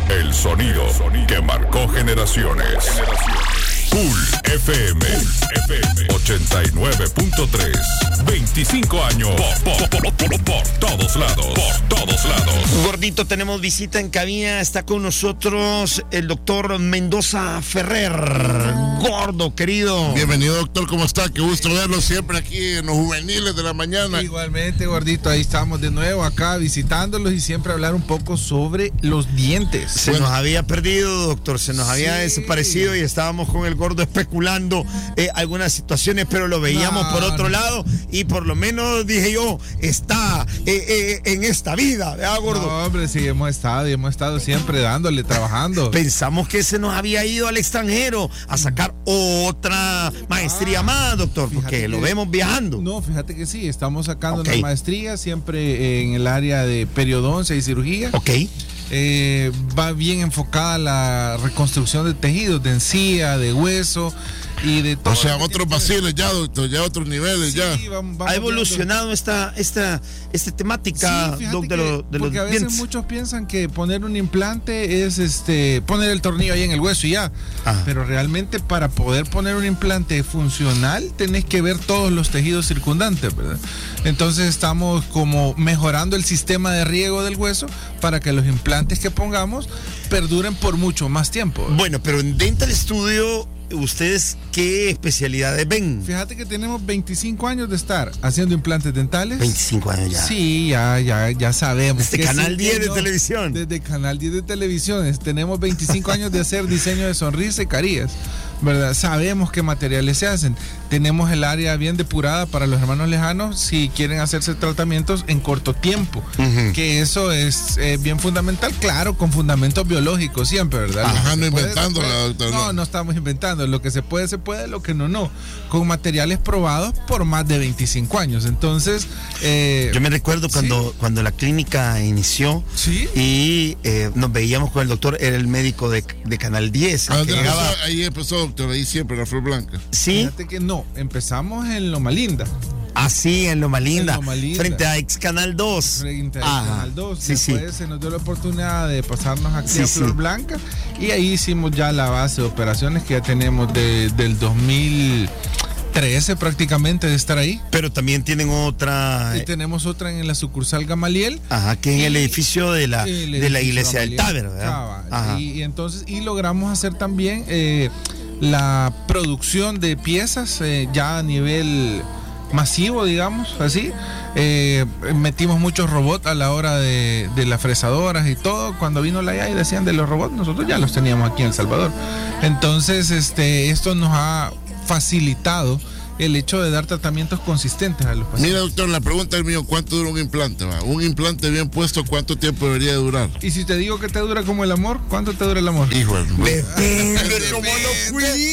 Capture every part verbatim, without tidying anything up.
El sonido que marcó generaciones. Cool F M, F M ochenta y nueve punto tres. veinticinco años por, por, por, por, por todos lados, por todos lados. Gordito, tenemos visita en cabina. Está con nosotros el doctor Mendoza Ferrer. Gordo, querido. Bienvenido, doctor. ¿Cómo está? Qué gusto verlo siempre aquí en los juveniles de la mañana. Igualmente, gordito. Ahí estamos de nuevo acá visitándolos y siempre hablar un poco sobre los dientes. Se bueno. nos había perdido, doctor. Se nos sí. había desaparecido y estábamos con el gordo especulando eh, algunas situaciones, pero lo veíamos no, por otro no. lado y por lo menos dije yo, está eh, eh, en esta vida, ¿verdad, gordo? No, hombre, sí, hemos estado y hemos estado siempre dándole, trabajando. Pensamos que se nos había ido al extranjero a sacar otra maestría ah, más, doctor, porque que, lo vemos viajando. No, fíjate que sí, estamos sacando okay. una maestría siempre en el área de periodoncia y cirugía. Ok. Eh, va bien enfocada la reconstrucción de tejidos, de encía, de hueso y de todo. O sea, otros vaciles ya, doctor, ya otros niveles sí, ya. Vamos, vamos ha evolucionado esta, esta, esta temática, sí, doc, de, lo, de los porque a veces dientes. Muchos piensan que poner un implante es este poner el tornillo ahí en el hueso y ya. Ajá. Pero realmente para poder poner un implante funcional tenés que ver todos los tejidos circundantes, ¿verdad? Entonces estamos como mejorando el sistema de riego del hueso para que los implantes que pongamos perduren por mucho más tiempo. Bueno, pero en Dental Studio, ¿ustedes qué especialidades ven? Fíjate que tenemos veinticinco años de estar haciendo implantes dentales. veinticinco años ya. Sí, ya, ya, ya sabemos. Desde Canal diez de televisión. Desde Canal diez de televisiones. Tenemos veinticinco años de hacer diseño de sonrisa y carillas, ¿verdad? Sabemos qué materiales se hacen. Tenemos el área bien depurada para los hermanos lejanos si quieren hacerse tratamientos en corto tiempo, uh-huh. que eso es eh, bien fundamental, claro, con fundamentos biológicos siempre, ¿verdad? Ajá, no inventando, doctor. No, no estamos inventando. Lo que se puede, se puede, lo que no, no. Con materiales probados por más de veinticinco años. Entonces, eh, yo me recuerdo cuando, ¿sí? cuando la clínica inició, ¿sí? y eh, nos veíamos con el doctor, era el médico de, de Canal diez. Ah, llegaba... Ahí empezó, doctor, ahí siempre, la Flor Blanca. Sí. Fíjate que no, empezamos en Loma Linda. Ah, sí, en Loma Linda, en Loma Linda. frente a Ex Canal dos. Frente a Ex Canal dos. Sí, Después sí. se nos dio la oportunidad de pasarnos aquí sí, a Flor sí. Blanca y ahí hicimos ya la base de operaciones que ya tenemos de, del dos mil trece prácticamente de estar ahí. Pero también tienen otra. Y tenemos otra en la sucursal Gamaliel. Ajá, que en el edificio de la, edificio de la iglesia Gamaliel, del Táber, ¿verdad? Ajá. Y, y entonces, y logramos hacer también eh, la producción de piezas eh, ya a nivel masivo, digamos, así. Eh, metimos muchos robots a la hora de, de las fresadoras y todo. Cuando vino la I A y decían de los robots, nosotros ya los teníamos aquí en El Salvador. Entonces, este, esto nos ha facilitado el hecho de dar tratamientos consistentes a los pacientes. Mira, doctor, la pregunta es mío, ¿cuánto dura un implante? Va? Un implante bien puesto, ¿cuánto tiempo debería durar? Y si te digo que te dura como el amor, ¿cuánto te dura el amor? Hijo, depende de cómo lo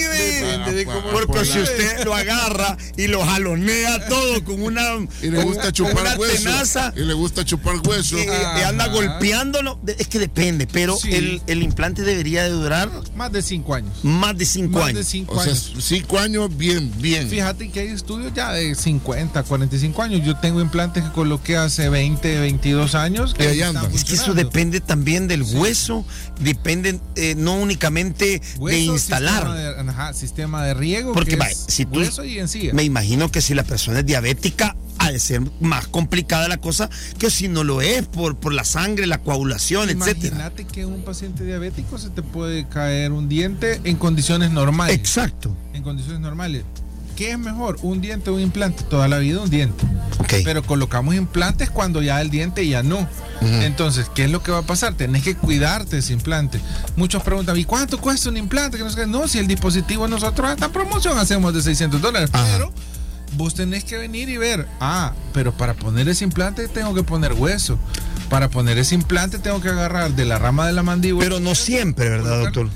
cuide. Porque si usted lo agarra y lo jalonea todo con una, y le gusta una, chupar una hueso, tenaza, y le gusta chupar hueso, y, y anda golpeándolo, es que depende, pero sí. el, el implante debería de durar más de cinco años. Más de cinco más años. De cinco o años. sea, cinco años bien, bien. Fíjate que hay estudios ya de cincuenta, cuarenta y cinco años. Yo tengo implantes que coloqué hace veinte, veintidós años. Que ahí andan. Es que eso depende también del sí. hueso, depende eh, no únicamente hueso, de instalar. Sistema de, ajá, sistema de riego. Porque que va, es si tú, hueso y encía. Me imagino que si la persona es diabética, ha de ser más complicada la cosa que si no lo es, por, por la sangre, la coagulación, Imagínate etcétera. Imagínate que en un paciente diabético se te puede caer un diente en condiciones normales. Exacto. En condiciones normales. ¿Qué es mejor? ¿Un diente o un implante? Toda la vida un diente. Okay. Pero colocamos implantes cuando ya el diente ya no. Uh-huh. Entonces, ¿qué es lo que va a pasar? Tenés que cuidarte ese implante. Muchos preguntan, ¿y cuánto cuesta un implante? Que no, sé, no, si el dispositivo nosotros esta promoción hacemos de seiscientos dólares. Uh-huh. Pero vos tenés que venir y ver, ah, pero para poner ese implante tengo que poner hueso. Para poner ese implante tengo que agarrar de la rama de la mandíbula. Pero no siempre, ¿verdad, doctor?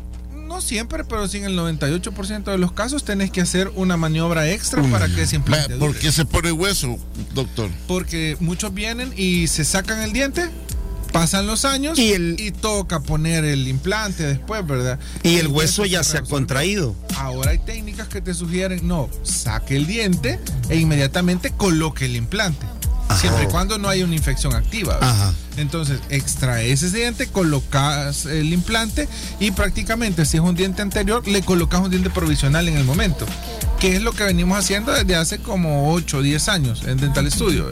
No siempre, pero sí en el noventa y ocho por ciento de los casos tenés que hacer una maniobra extra mm. para que ese implante dure. ¿Por qué se pone hueso, doctor? Porque muchos vienen y se sacan el diente, pasan los años y, el, y toca poner el implante después, ¿verdad? Y, y el, el hueso ya se ha contraído. Ahora hay técnicas que te sugieren, no, saque el diente e inmediatamente coloque el implante. Ajá. siempre y cuando no haya una infección activa. Ajá. Entonces, extraes ese diente, colocas el implante y prácticamente, si es un diente anterior, le colocas un diente provisional en el momento, que es lo que venimos haciendo desde hace como ocho o diez años en Dental Studio.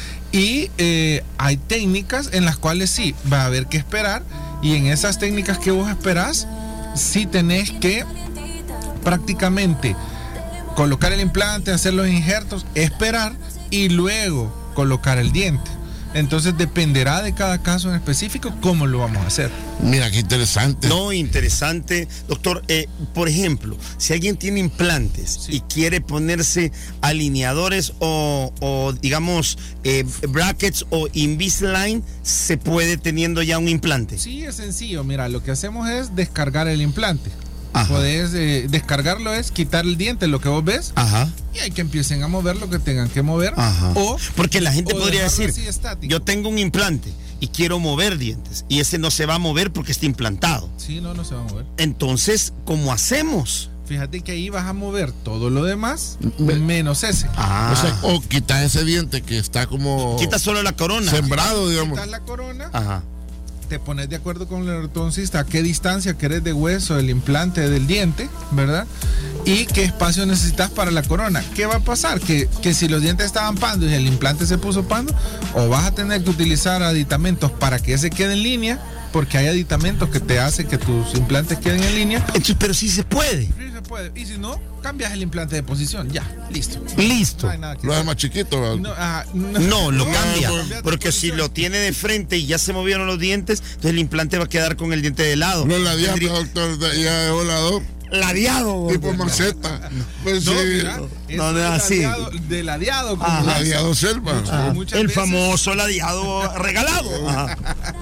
Y eh, hay técnicas en las cuales sí, va a haber que esperar, y en esas técnicas que vos esperás, sí tenés que prácticamente colocar el implante, hacer los injertos, esperar y luego colocar el diente. Entonces dependerá de cada caso en específico cómo lo vamos a hacer. Mira, qué interesante. No, interesante. Doctor, eh, por ejemplo, si alguien tiene implantes Sí. y quiere ponerse alineadores o, o digamos, eh, brackets o Invisalign, ¿se puede teniendo ya un implante? Sí, es sencillo. Mira, lo que hacemos es descargar el implante. Ajá. Podés eh, descargarlo, es quitar el diente, lo que vos ves, Ajá. y hay que empiecen a mover lo que tengan que mover. Ajá. O Porque la gente o podría dejarlo decir, así estático. yo tengo un implante y quiero mover dientes y ese no se va a mover porque está implantado. Sí, no, no se va a mover. Entonces, ¿cómo hacemos? Fíjate que ahí vas a mover todo lo demás, Me- menos ese. Ah, O sea, o quitas ese diente que está como quita solo la corona. sembrado, digamos. Quitas la corona, Ajá. te pones de acuerdo con el ortodoncista a qué distancia querés de hueso del implante del diente, ¿verdad? Y qué espacio necesitas para la corona. ¿Qué va a pasar? Que, que si los dientes estaban pandos y el implante se puso pando, o vas a tener que utilizar aditamentos para que ese quede en línea, porque hay aditamentos que te hacen que tus implantes queden en línea. Entonces, pero sí se puede. Sí se puede. Y si no, cambias el implante de posición. Ya, listo. Listo. No hay nada que Lo hacer. hace más chiquito, ¿verdad? No, ah, no. No, lo No, cambia. no, cambias de Porque si posición. lo tiene de frente y ya se movieron los dientes, entonces el implante va a quedar con el diente de lado. No la diabla, Tendría- doctor, ya de volador, Ladeado. tipo gordo. maceta. Pues No, sí, mira, no, es no es así. ladeado- de ladeado. como Ajá. lo hacen. ladeado selva. Ah, muchas el veces- famoso ladeado regalado. Ajá.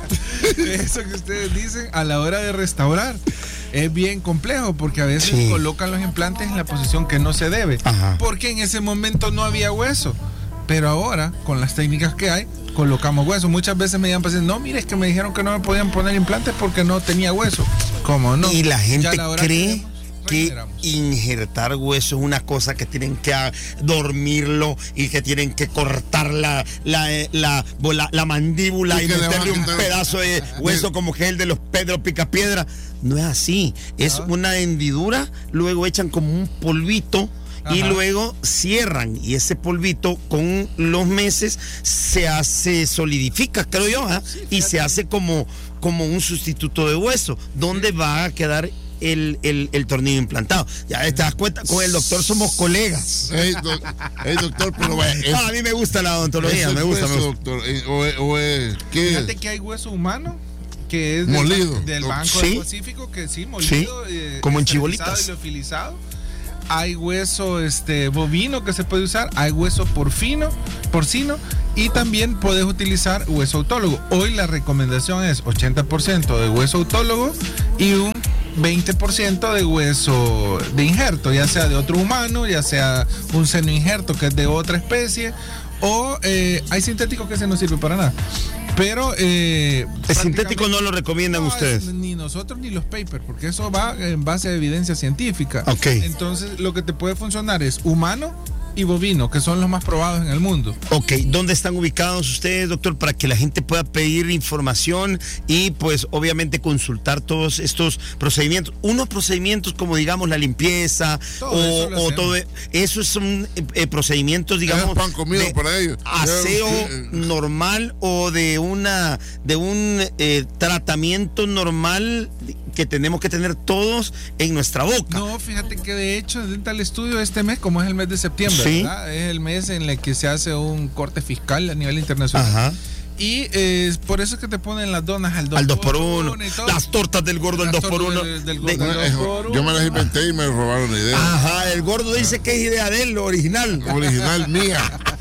Eso que ustedes dicen a la hora de restaurar es bien complejo, porque a veces Sí. colocan los implantes en la posición que no se debe, Ajá. porque en ese momento no había hueso. Pero ahora, con las técnicas que hay, colocamos hueso. Muchas veces me llaman pacientes, no, mire, es que me dijeron que no me podían poner implantes porque no tenía hueso. ¿Cómo no? Y la Ya gente a la hora cree queremos, que regeneramos. injertar hueso es una cosa que tienen que ah, dormirlo y que tienen que cortar la, la, eh, la, la, la mandíbula Y y, que le van a meterle un quitar- pedazo de hueso como que es el de los Pedro Picapiedra. No es así. Es Ah. una hendidura, luego echan como un polvito. Y Ajá. luego cierran y ese polvito con los meses se hace, solidifica, creo yo, ¿ah? y se hace como, como un sustituto de hueso, donde va a quedar el, el, el tornillo implantado. Ya te das cuenta, con el doctor somos colegas. Ey, doc- ey, doctor, pero vaya, es- Ah, a mí me gusta la odontología, eso me es gusta, me hueso, gusta. doctor. Eh, O, es- o es- ¿qué Fíjate es? que hay hueso humano que es del, Molido. del No, Banco sí. del Pacífico, que sí, molido, eh, como en esterilizado chibolitas. y liofilizado. Hay hueso este bovino que se puede usar, hay hueso porcino, porcino, y también puedes utilizar hueso autólogo. Hoy la recomendación es ochenta por ciento de hueso autólogo y un veinte por ciento de hueso de injerto, ya sea de otro humano, ya sea un seno injerto que es de otra especie, o eh, hay sintéticos que se no sirve para nada. Pero eh, El sintético no lo prácticamente- recomiendan no, ustedes. es- ni nosotros ni los papers, porque eso va en base a evidencia científica. Ok. Entonces, lo que te puede funcionar es humano y bovino, que son los más probados en el mundo. Ok, ¿dónde están ubicados ustedes, doctor, para que la gente pueda pedir información y pues obviamente consultar todos estos procedimientos? Unos procedimientos como digamos la limpieza Todo o, eso lo o hacemos. todo, esos son eh, eh, procedimientos, digamos, Es pan comido de para ellos. aseo Ya, eh, normal o de una de un eh, tratamiento normal que tenemos que tener todos en nuestra boca. No, fíjate que de hecho en Dental Studio este mes, como es el mes de septiembre, Sí. ¿verdad? Es el mes en el que se hace un corte fiscal a nivel internacional. Ajá. Y eh, por eso es que te ponen las donas al dos Al dos por uno, y todo. las tortas del gordo al Las dos por tortas uno. del- del De- gordo. no, es- yo me las inventé y me robaron la idea. Ajá, el gordo dice que es idea de él, lo original. Original mía.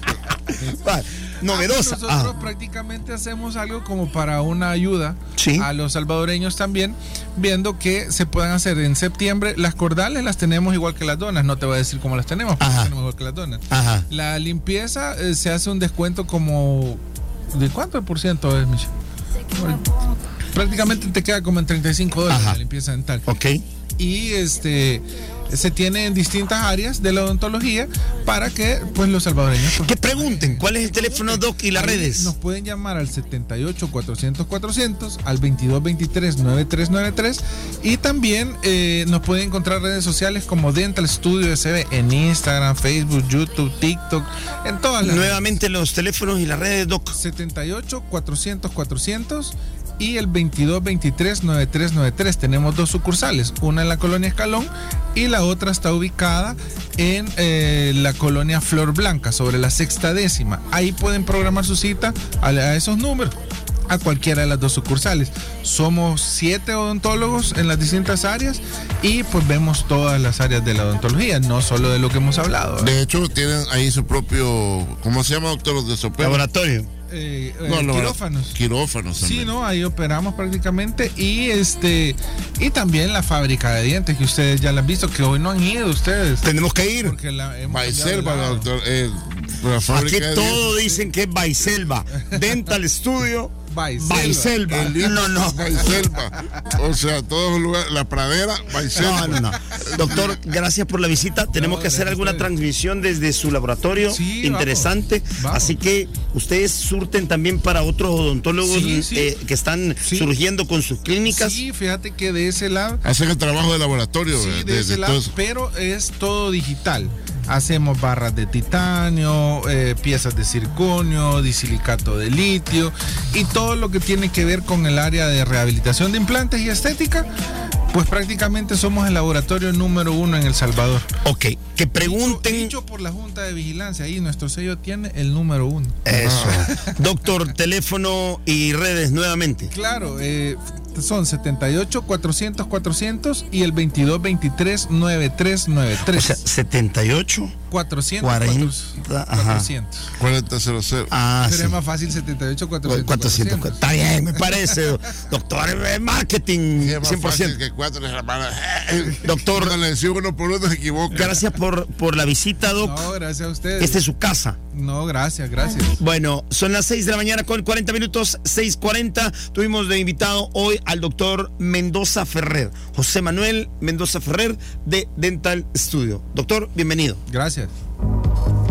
Va, novedosa. Nosotros Ah, prácticamente hacemos algo como para una ayuda Sí. a los salvadoreños también, viendo que se puedan hacer en septiembre. Las cordales las tenemos igual que las donas, no te voy a decir cómo las tenemos, pero Ajá. las tenemos igual que las donas. Ajá. La limpieza eh, se hace un descuento como... ¿De cuánto por ciento es, Michi? Prácticamente te queda como en treinta y cinco dólares Ajá. la limpieza dental. Ok. y este se tiene en distintas áreas de la odontología para que pues los salvadoreños pues, que pregunten cuál es el teléfono, Doc, y las ahí redes. nos pueden llamar al setenta y ocho, cuatrocientos, cuatrocientos, al veintidós veintitrés, noventa y tres noventa y tres, y también eh, nos pueden encontrar redes sociales como Dental Studio S B en Instagram, Facebook, YouTube, TikTok, en todas las Nuevamente los teléfonos y las redes, Doc. setenta y ocho, cuatrocientos, cuatrocientos y el veintidós veintitrés, noventa y tres noventa y tres. Tenemos dos sucursales, una en la colonia Escalón y la otra está ubicada en eh, la colonia Flor Blanca, sobre la sexta décima. Ahí pueden programar su cita a, a esos números, a cualquiera de las dos sucursales. Somos siete odontólogos en las distintas áreas y pues vemos todas las áreas de la odontología, no solo de lo que hemos hablado. De hecho, tienen ahí su propio, ¿cómo se llama, doctor? Los de Sopel. Laboratorio. Eh, eh, No, no, quirófanos. Quirófanos también. Sí, no, ahí operamos prácticamente y este y también la fábrica de dientes que ustedes ya la han visto, que hoy no han ido ustedes. Tenemos que ir. Porque la hemos Baiselva, cambiado de lado. doctor. Eh, la fábrica Aquí de todo dientes. dicen que es Baiselva. Dental Studio. Baiselva. Baiselva. El libro No, no. Baiselva. O sea, todos los lugares, la pradera, Baiselva. No, no, no. Doctor, gracias por la visita. Tenemos No, que hacer gracias a alguna ustedes. transmisión desde su laboratorio. Sí, Interesante. vamos, vamos. Así que ustedes surten también para otros odontólogos Sí, sí. eh, que están Sí. surgiendo con sus clínicas. Sí, fíjate que de ese lado Hacen el trabajo de laboratorio. sí, eh, de, ese de lado, todo eso. pero es todo digital. Hacemos barras de titanio, eh, piezas de circonio, disilicato de litio y todo lo que tiene que ver con el área de rehabilitación de implantes y estética, pues prácticamente somos el laboratorio número uno en El Salvador. Ok, que pregunten. Dicho, dicho por la Junta de Vigilancia, ahí nuestro sello tiene el número uno. Eso. Doctor, teléfono y redes nuevamente. Claro, eh, son setenta y ocho, cuatrocientos, cuatrocientos y el veintidós veintitrés, noventa y tres noventa y O tres. sea, setenta y ocho, cuatrocientos, cuarenta, ajá. cuatrocientos. cuarenta cero cero. Ah, Pero sí. es más fácil setenta y ocho, cuatrocientos, cuatrocientos. cuatrocientos. Está bien, me parece. Doctor, eh, marketing Es más cien por ciento. fácil que cuatro hermanas. Doctor, Cuando le decimos uno por uno se equivoca. gracias por, por la visita, Doc. No, gracias a ustedes. Esta es su casa. No, gracias, gracias. Bueno, son las seis de la mañana con cuarenta minutos, seis cuarenta. Tuvimos de invitado hoy al doctor Mendoza Ferrer, José Manuel Mendoza Ferrer de Dental Studio. Doctor, bienvenido. Gracias.